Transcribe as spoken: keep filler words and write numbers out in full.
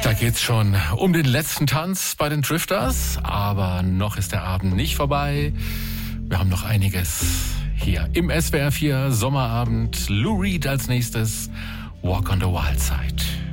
Da geht's schon um den letzten Tanz bei den Drifters, aber noch ist der Abend nicht vorbei. Wir haben noch einiges hier im S W R vier Sommerabend. Lou Reed als nächstes, Walk on the Wild Side.